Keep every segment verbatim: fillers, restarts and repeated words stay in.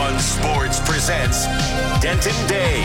One Sports presents Denton Day.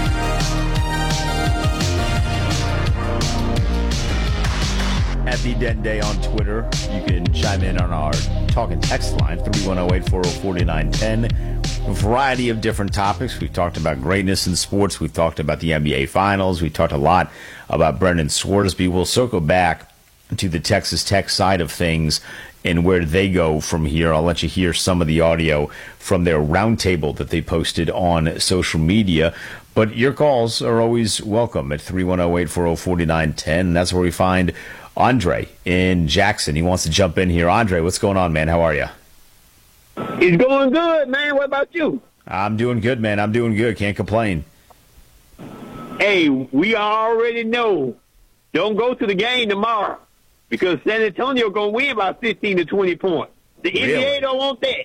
At the Denton Day on Twitter, you can chime in on our talk and text line, three one zero, eight four zero, four nine one zero. A variety of different topics. We've talked about greatness in sports. We've talked about the N B A Finals. We've talked a lot about Brendan Scoresby. We'll circle back to the Texas Tech side of things and where they go from here. I'll let you hear some of the audio from their roundtable that they posted on social media. But your calls are always welcome at three one zero, eight four zero, four nine one zero. And that's where we find Andre in Jackson. He wants to jump in here. Andre, what's going on, man? How are you? It's going good, man. What about you? I'm doing good, man. I'm doing good. Can't complain. Hey, we already know. Don't go to the game tomorrow because San Antonio going to win by fifteen to twenty points. The Really? N B A don't want that.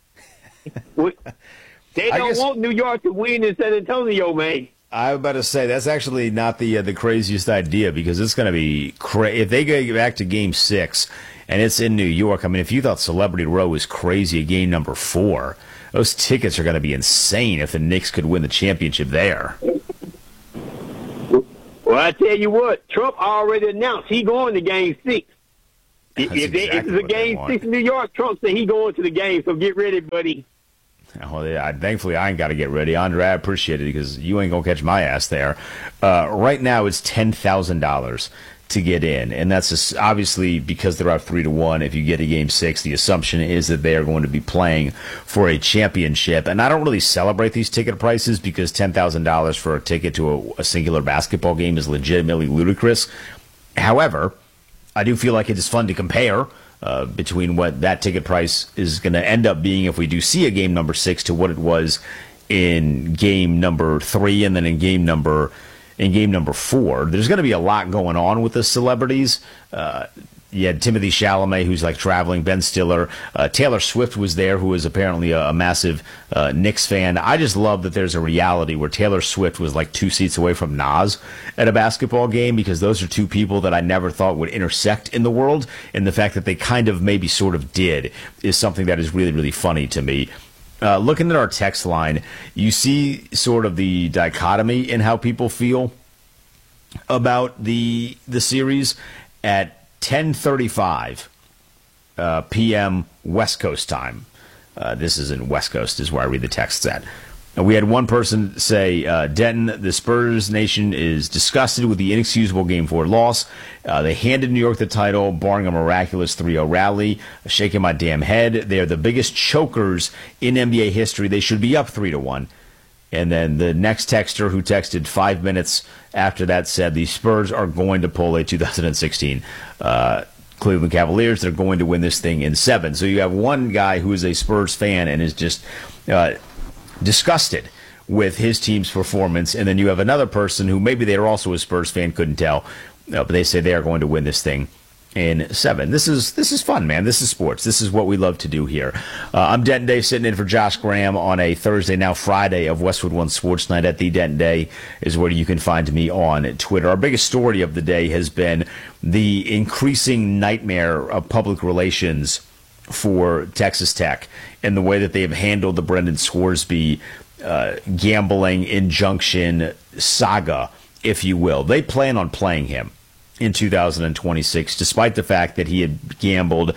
They I don't guess- want New York to win in San Antonio, man. I was about to say that's actually not the uh, the craziest idea because it's going to be cra- if they go back to Game Six and it's in New York. I mean, if you thought Celebrity Row was crazy at game number four, those tickets are going to be insane if the Knicks could win the championship there. Well, I tell you what, Trump already announced he going to Game Six. If, That's if, they- if exactly it's a what they Game want. Six in New York, Trump said he going to the game. So get ready, buddy. Well, yeah, thankfully, I ain't got to get ready. Andre, I appreciate it because you ain't going to catch my ass there. Uh, right now, it's ten thousand dollars to get in, and that's just obviously because they're up three to one. If you get a game six, the assumption is that they are going to be playing for a championship. And I don't really celebrate these ticket prices because ten thousand dollars for a ticket to a, a singular basketball game is legitimately ludicrous. However, I do feel like it is fun to compare uh, between what that ticket price is going to end up being if we do see a game number six to what it was in game number three and then in game number in game number four. There's going to be a lot going on with the celebrities. Uh, you had Timothy Chalamet, who's like traveling, Ben Stiller. Uh, Taylor Swift was there, who is apparently a, a massive uh, Knicks fan. I just love that there's a reality where Taylor Swift was like two seats away from Nas at a basketball game because those are two people that I never thought would intersect in the world. And the fact that they kind of maybe sort of did is something that is really, really funny to me. Uh, looking at our text line, you see sort of the dichotomy in how people feel about the the series at ten thirty-five uh, p.m. West Coast time. Uh, this is in West Coast is where I read the texts at. And we had one person say, uh, Denton, the Spurs nation is disgusted with the inexcusable Game four loss. Uh, they handed New York the title, barring a miraculous three oh rally. Shaking my damn head. They are the biggest chokers in N B A history. They should be up three to one. And then the next texter who texted five minutes after that said the Spurs are going to pull a two thousand sixteen uh, Cleveland Cavaliers. They're going to win this thing in seven. So you have one guy who is a Spurs fan and is just uh, disgusted with his team's performance. And then you have another person who maybe they're also a Spurs fan, couldn't tell. Uh, but they say they are going to win this thing in seven. This is this is fun, man. This is sports. This is what we love to do here. Uh, I'm Denton Day sitting in for Josh Graham on a Thursday, now Friday, of Westwood One Sports Night. At the Denton Day is where you can find me on Twitter. Our biggest story of the day has been the increasing nightmare of public relations for Texas Tech and the way that they have handled the Brendan Scoresby uh, gambling injunction saga, if you will. They plan on playing him in two thousand twenty-six, despite the fact that he had gambled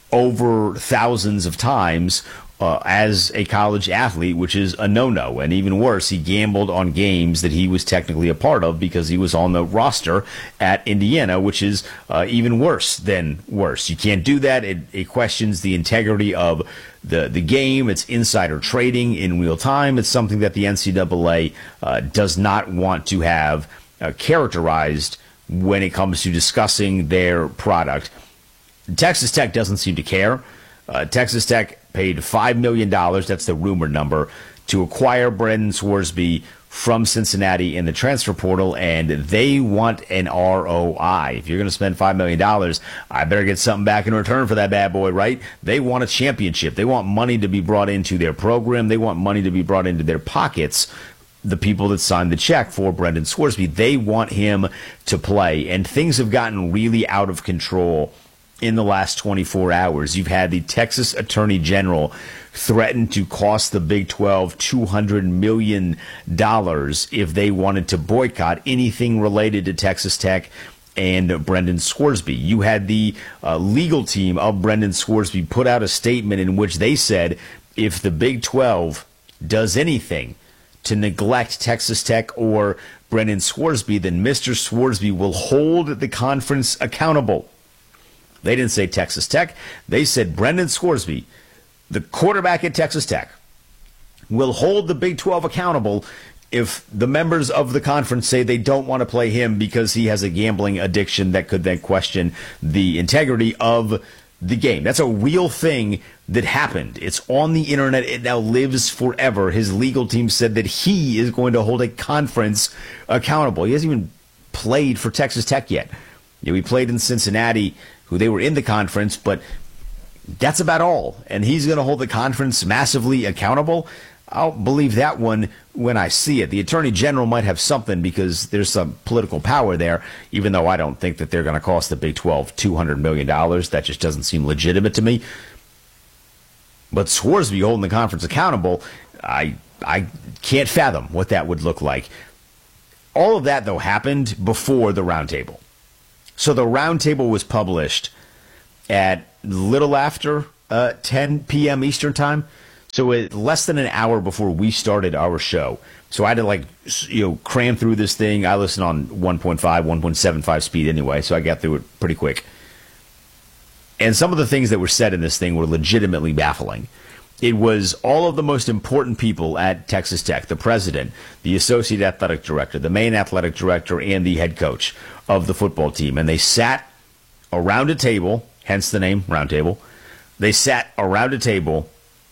over thousands of times uh, as a college athlete, which is a no-no. And even worse, he gambled on games that he was technically a part of because he was on the roster at Indiana, which is uh, even worse than worse. You can't do that. It, it questions the integrity of the, the game. It's insider trading in real time. It's something that the N C double A uh, does not want to have uh, characterized when it comes to discussing their product. Texas Tech doesn't seem to care. Uh, Texas Tech paid five million dollars, that's the rumor number, to acquire Brendan Scoresby from Cincinnati in the transfer portal, and they want an R O I. If you're going to spend five million dollars, I better get something back in return for that bad boy, right? They want a championship. They want money to be brought into their program. They want money to be brought into their pockets. The people that signed the check for Brendan Scoresby, they want him to play. And things have gotten really out of control in the last twenty-four hours. You've had the Texas Attorney General threaten to cost the Big twelve two hundred million dollars if they wanted to boycott anything related to Texas Tech and Brendan Scoresby. You had the uh, legal team of Brendan Scoresby put out a statement in which they said if the Big twelve does anything to neglect Texas Tech or Brendan Scoresby, then Mister Scoresby will hold the conference accountable. They didn't say Texas Tech. They said Brendan Scoresby, the quarterback at Texas Tech, will hold the Big twelve accountable if the members of the conference say they don't want to play him because he has a gambling addiction that could then question the integrity of the game. That's a real thing that happened. It's on the internet. It now lives forever. His legal team said that he is going to hold a conference accountable. He hasn't even played for Texas Tech yet. You know, he played in Cincinnati, who they were in the conference, but that's about all. And he's going to hold the conference massively accountable. I'll believe that one when I see it. The Attorney General might have something because there's some political power there, even though I don't think that they're going to cost the Big twelve two hundred million dollars. That just doesn't seem legitimate to me. But Scoresby holding the conference accountable, I I can't fathom what that would look like. All of that, though, happened before the roundtable. So the roundtable was published at little after uh, ten p.m. Eastern time. So it, less than an hour before we started our show. So I had to, like, you know, cram through this thing. I listen on one point five, one point seven five speed anyway, so I got through it pretty quick. And some of the things that were said in this thing were legitimately baffling. It was all of the most important people at Texas Tech, the president, the associate athletic director, the main athletic director, and the head coach of the football team. And they sat around a table, hence the name Roundtable. They sat around a table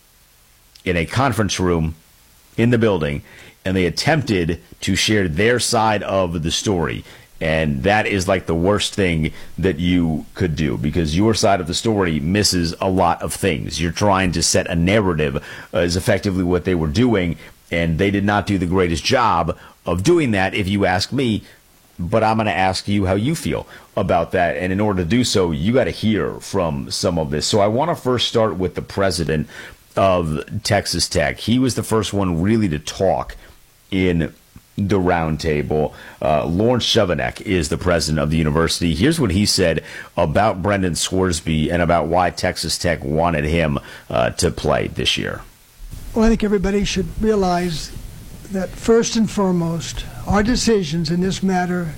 in a conference room in the building, and they attempted to share their side of the story. And that is like the worst thing that you could do, because your side of the story misses a lot of things. You're trying to set a narrative uh, is effectively what they were doing, and they did not do the greatest job of doing that, if you ask me. But I'm going to ask you how you feel about that. And in order to do so, you got to hear from some of this. So I want to first start with the president of Texas Tech. He was the first one really to talk in the roundtable. Uh, Lawrence Chovanec is the president of the university. Here's what he said about Brendan Scoresby and about why Texas Tech wanted him uh, to play this year. Well, I think everybody should realize that first and foremost, our decisions in this matter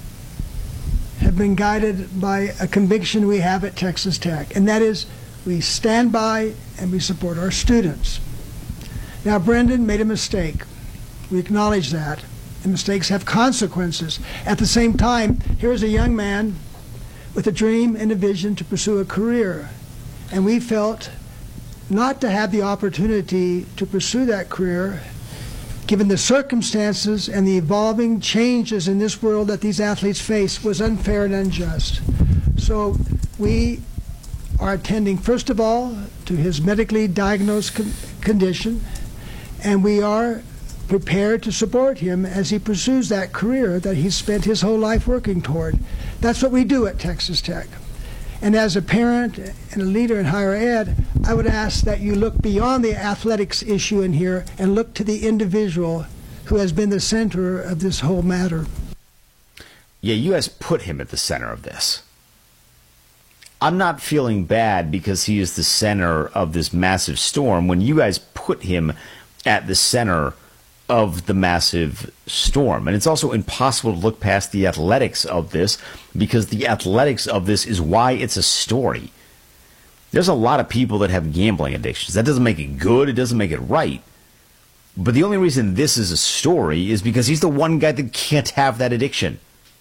have been guided by a conviction we have at Texas Tech, and that is we stand by and we support our students. Now, Brendan made a mistake. We acknowledge that. And mistakes have consequences. At the same time, here's a young man with a dream and a vision to pursue a career. And we felt not to have the opportunity to pursue that career, given the circumstances and the evolving changes in this world that these athletes face, was unfair and unjust. So we are attending, first of all, to his medically diagnosed con condition, and we are prepared to support him as he pursues that career that he's spent his whole life working toward. That's what we do at Texas Tech. And as a parent and a leader in higher ed, I would ask that you look beyond the athletics issue in here and look to the individual who has been the center of this whole matter. Yeah, you guys put him at the center of this. I'm not feeling bad because he is the center of this massive storm when you guys put him at the center of the massive storm. And it's also impossible to look past the athletics of this, because the athletics of this is why it's a story. There's a lot of people that have gambling addictions. That doesn't make it good. It doesn't make it right. But the only reason this is a story is because he's the one guy that can't have that addiction.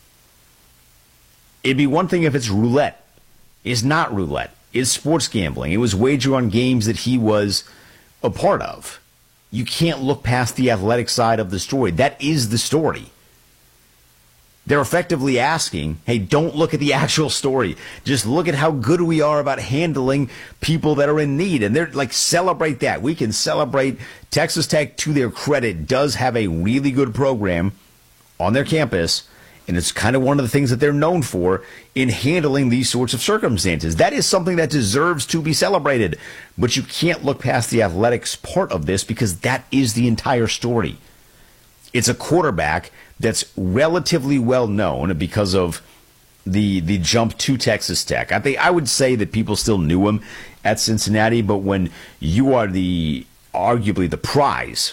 It'd be one thing if it's roulette. It's not roulette. It's sports gambling. It was wager on games that he was a part of. You can't look past the athletic side of the story. That is the story. They're effectively asking, hey, don't look at the actual story. Just look at how good we are about handling people that are in need. And they're like, celebrate that. We can celebrate. Texas Tech, to their credit, does have a really good program on their campus. And it's kind of one of the things that they're known for in handling these sorts of circumstances. That is something that deserves to be celebrated. But you can't look past the athletics part of this because that is the entire story. It's a quarterback that's relatively well known because of the the jump to Texas Tech. I think I would say that people still knew him at Cincinnati, but when you are the arguably the prize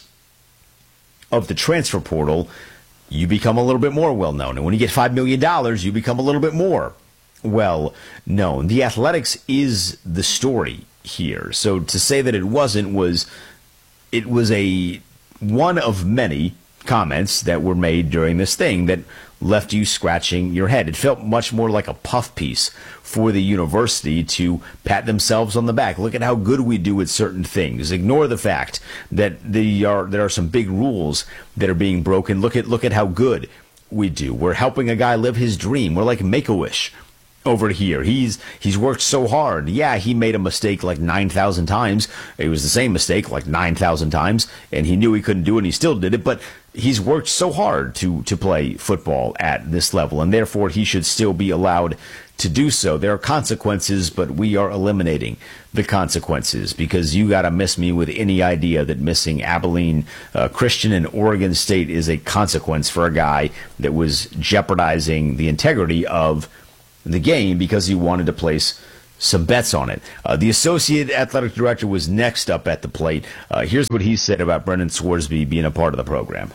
of the transfer portal, you become a little bit more well known. And when you get five million dollars, you become a little bit more well known. The athletics is the story here. So to say that it wasn't was it was a one of many comments that were made during this thing that left you scratching your head. It felt much more like a puff piece for the university to pat themselves on the back. Look at how good we do at certain things. Ignore the fact that the are, there are some big rules that are being broken. Look at look at how good we do. We're helping a guy live his dream. We're like Make-A-Wish over here. He's he's worked so hard. Yeah, he made a mistake like nine thousand times. It was the same mistake like nine thousand times, and he knew he couldn't do it, and he still did it, but he's worked so hard to, to play football at this level, and therefore he should still be allowed to do so. There are consequences, but we are eliminating the consequences because you got to miss me with any idea that missing Abilene uh, Christian and Oregon State is a consequence for a guy that was jeopardizing the integrity of the game because he wanted to place some bets on it. Uh, the associate athletic director was next up at the plate. Uh, here's what he said about Brendan Scoresby being a part of the program.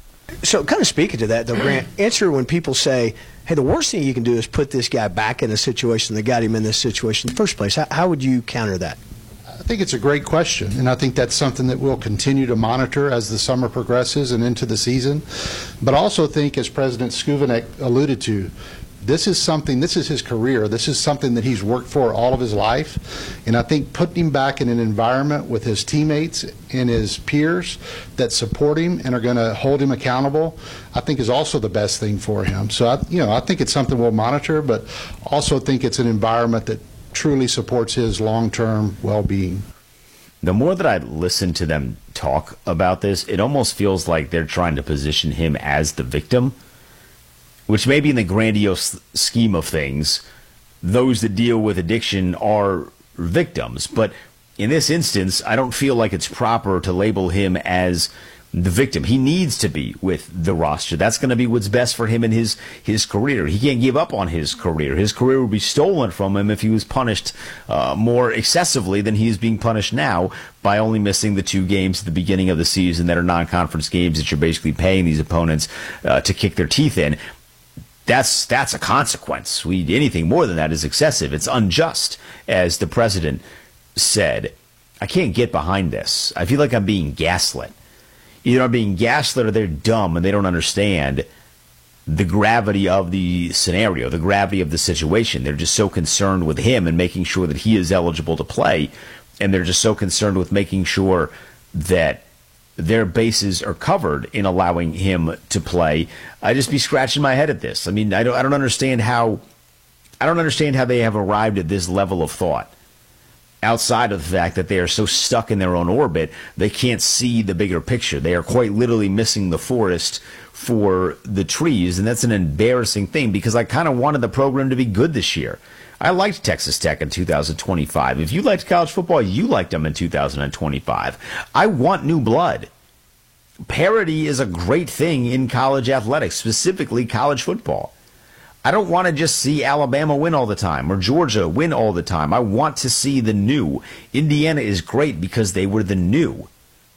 So kind of speaking to that, though, Grant, answer when people say, hey, the worst thing you can do is put this guy back in a situation that got him in this situation in the first place. How, how would you counter that? I think it's a great question, and I think that's something that we'll continue to monitor as the summer progresses and into the season. But I also think, as President Skuvenek alluded to, this is something, this is his career. This is something that he's worked for all of his life. And I think putting him back in an environment with his teammates and his peers that support him and are going to hold him accountable, I think is also the best thing for him. So, I, you know, I think it's something we'll monitor, but also think it's an environment that truly supports his long-term well-being. The more that I listen to them talk about this, it almost feels like they're trying to position him as the victim, which maybe in the grandiose scheme of things, those that deal with addiction are victims. But in this instance, I don't feel like it's proper to label him as the victim. He needs to be with the roster. That's going to be what's best for him in his, his career. He can't give up on his career. His career would be stolen from him if he was punished uh, more excessively than he is being punished now by only missing the two games at the beginning of the season that are non-conference games that you're basically paying these opponents uh, to kick their teeth in. That's that's a consequence. We, anything more than that is excessive. It's unjust, as the president said. I can't get behind this. I feel like I'm being gaslit. Either I'm being gaslit or they're dumb and they don't understand the gravity of the scenario, the gravity of the situation. They're just so concerned with him and making sure that he is eligible to play, and they're just so concerned with making sure that their bases are covered in allowing him to play. I just be scratching my head at this. I mean, I don't, I don't understand how, I don't understand how they have arrived at this level of thought. Outside of the fact that they are so stuck in their own orbit, they can't see the bigger picture. They are quite literally missing the forest for the trees, and that's an embarrassing thing because I kind of wanted the program to be good this year. I liked Texas Tech in two thousand twenty-five. If you liked college football, you liked them in two thousand twenty-five. I want new blood. Parity is a great thing in college athletics, specifically college football. I don't want to just see Alabama win all the time or Georgia win all the time. I want to see the new. Indiana is great because they were the new.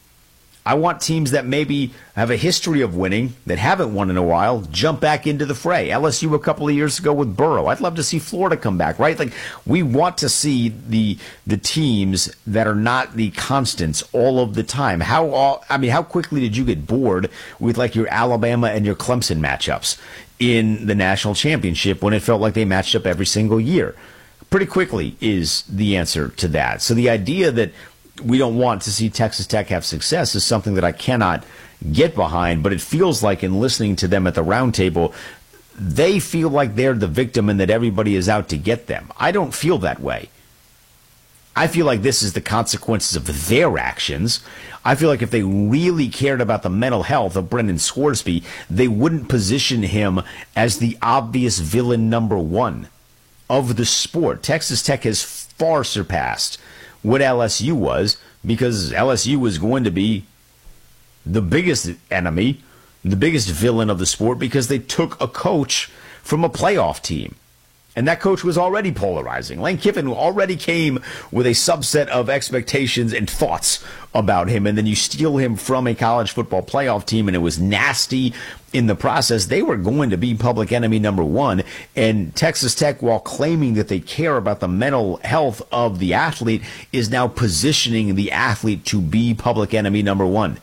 I want teams that maybe have a history of winning, that haven't won in a while, jump back into the fray. L S U a couple of years ago with Burrow. I'd love to see Florida come back, right? Like, we want to see the the teams that are not the constants all of the time. How all, I mean, how quickly did you get bored with like your Alabama and your Clemson matchups in the national championship when it felt like they matched up every single year? Pretty quickly is the answer to that. So the idea that we don't want to see Texas Tech have success is something that I cannot get behind, but it feels like in listening to them at the roundtable, they feel like they're the victim and that everybody is out to get them. I don't feel that way. I feel like this is the consequences of their actions. I feel like if they really cared about the mental health of Brendan Scoresby, they wouldn't position him as the obvious villain number one of the sport. Texas Tech has far surpassed what L S U was, because L S U was going to be the biggest enemy, the biggest villain of the sport, because they took a coach from a playoff team. And that coach was already polarizing. Lane Kiffin already came with a subset of expectations and thoughts about him, and then you steal him from a college football playoff team, and it was nasty in the process. They were going to be public enemy number one, and Texas Tech, while claiming that they care about the mental health of the athlete, is now positioning the athlete to be public enemy number one.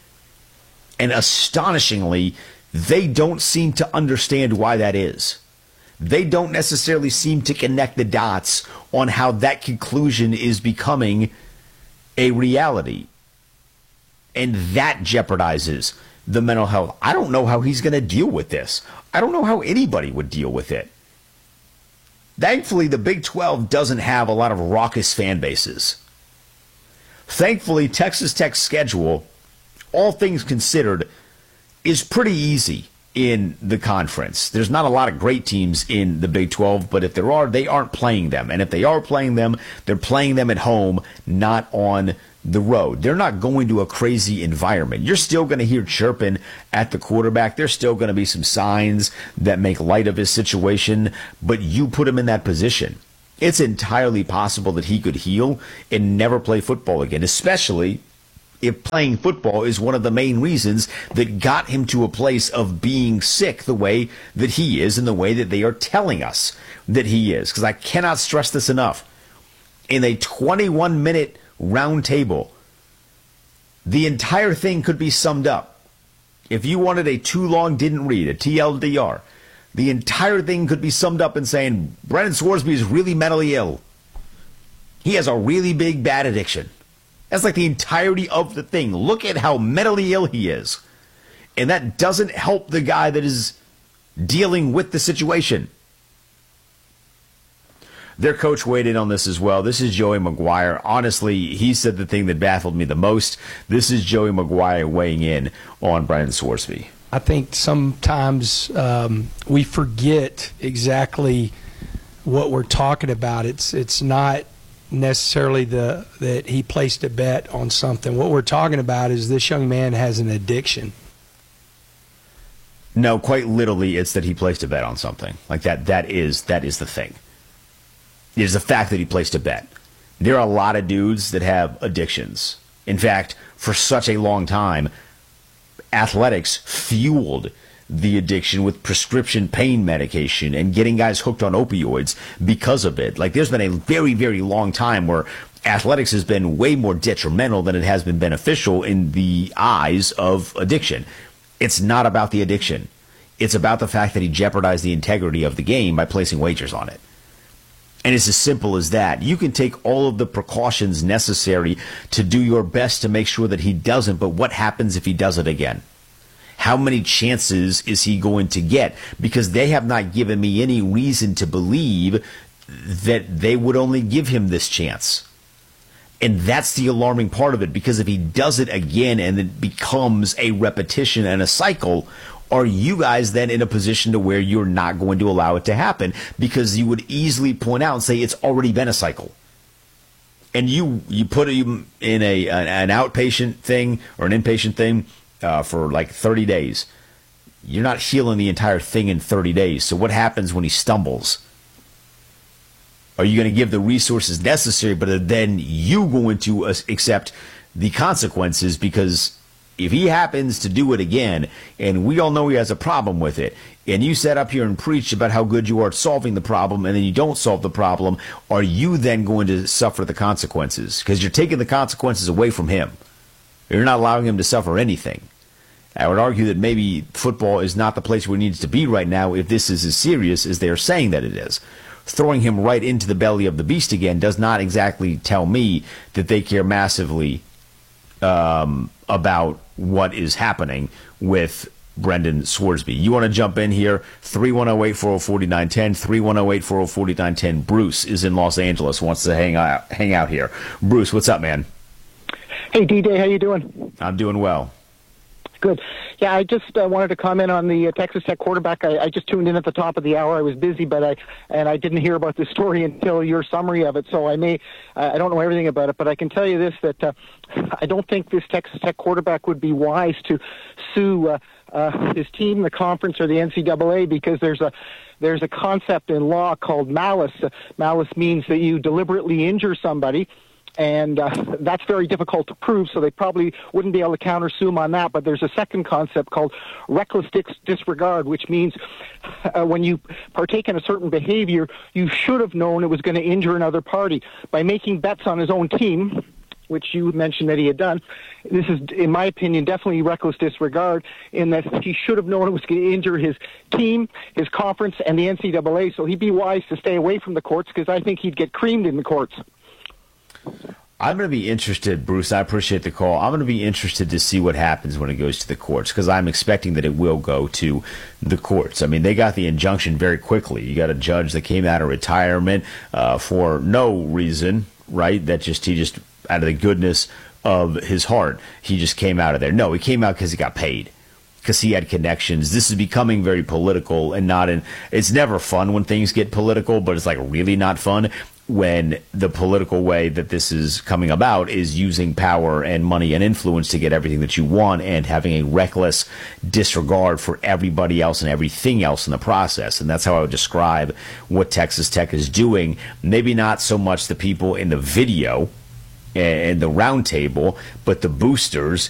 And astonishingly, they don't seem to understand why that is. They don't necessarily seem to connect the dots on how that conclusion is becoming a reality. And that jeopardizes the mental health. I don't know how he's going to deal with this. I don't know how anybody would deal with it. Thankfully, the Big twelve doesn't have a lot of raucous fan bases. Thankfully, Texas Tech's schedule, all things considered, is pretty easy in the conference. There's not a lot of great teams in the Big twelve, but if there are, they aren't playing them. And if they are playing them, they're playing them at home, not on the road. They're not going to a crazy environment. You're still going to hear chirping at the quarterback. There's still going to be some signs that make light of his situation, but you put him in that position. It's entirely possible that he could heal and never play football again, especially if playing football is one of the main reasons that got him to a place of being sick the way that he is and the way that they are telling us that he is. Because I cannot stress this enough. In a twenty-one minute round table, the entire thing could be summed up. If you wanted a too long didn't read, a T L D R, the entire thing could be summed up in saying Brendan Scoresby is really mentally ill. He has a really big bad addiction. That's like the entirety of the thing. Look at how mentally ill he is. And that doesn't help the guy that is dealing with the situation. Their coach weighed in on this as well. This is Joey McGuire. Honestly, he said the thing that baffled me the most. This is Joey McGuire weighing in on Brendan Scoresby. I think sometimes um, we forget exactly what we're talking about. It's it's not necessarily the that he placed a bet on something. What we're talking about is this young man has an addiction. No, quite literally, it's that he placed a bet on something. Like that. That is that is the thing. It is the fact that he placed a bet. There are a lot of dudes that have addictions. In fact, for such a long time, athletics fueled the addiction with prescription pain medication and getting guys hooked on opioids because of it. Like, there's been a very, very long time where athletics has been way more detrimental than it has been beneficial in the eyes of addiction. It's not about the addiction. It's about the fact that he jeopardized the integrity of the game by placing wagers on it. And it's as simple as that. You can take all of the precautions necessary to do your best to make sure that he doesn't, but what happens if he does it again? How many chances is he going to get? Because they have not given me any reason to believe that they would only give him this chance. And that's the alarming part of it, because if he does it again and it becomes a repetition and a cycle, are you guys then in a position to where you're not going to allow it to happen? Because you would easily point out and say it's already been a cycle. And you, you put him in a an, an outpatient thing or an inpatient thing, Uh, for like thirty days. You're not healing the entire thing in thirty days. So what happens when he stumbles? Are you going to give the resources necessary, but are then you going to accept the consequences? Because if he happens to do it again, and we all know he has a problem with it, and you set up here and preach about how good you are at solving the problem, and then you don't solve the problem, are you then going to suffer the consequences? Because you're taking the consequences away from him. You're not allowing him to suffer anything. I would argue that maybe football is not the place where he needs to be right now if this is as serious as they are saying that it is. Throwing him right into the belly of the beast again does not exactly tell me that they care massively um, about what is happening with Brendan Swarsby. You want to jump in here? three one zero, eight four zero, four nine one zero, three one zero, eight four zero, four nine one zero. Bruce is in Los Angeles, wants to hang out, hang out here. Bruce, what's up, man? Hey, D-Day, how you doing? I'm doing well. Good. Yeah, I just uh, wanted to comment on the uh, Texas Tech quarterback. I, I just tuned in at the top of the hour. I was busy, but I and I didn't hear about this story until your summary of it. So I may uh, I don't know everything about it, but I can tell you this: that uh, I don't think this Texas Tech quarterback would be wise to sue uh, uh, his team, the conference, or the N C double A, because there's a there's a concept in law called malice. Uh, malice means that you deliberately injure somebody. And uh, that's very difficult to prove, so they probably wouldn't be able to countersue him on that. But there's a second concept called reckless dis- disregard, which means uh, when you partake in a certain behavior, you should have known it was going to injure another party. By making bets on his own team, which you mentioned that he had done, this is, in my opinion, definitely reckless disregard in that he should have known it was going to injure his team, his conference, and the N C double A. So he'd be wise to stay away from the courts, because I think he'd get creamed in the courts. I'm going to be interested, Bruce. I appreciate the call. I'm going to be interested to see what happens when it goes to the courts, because I'm expecting that it will go to the courts. I mean, they got the injunction very quickly. You got a judge that came out of retirement uh, for no reason, right? That just he just out of the goodness of his heart, he just came out of there. No, he came out because he got paid, because he had connections. This is becoming very political, and not in. It's never fun when things get political, but it's like really not fun when the political way that this is coming about is using power and money and influence to get everything that you want, and having a reckless disregard for everybody else and everything else in the process. And that's how I would describe what Texas Tech is doing. Maybe not so much the people in the video and the round table, but the boosters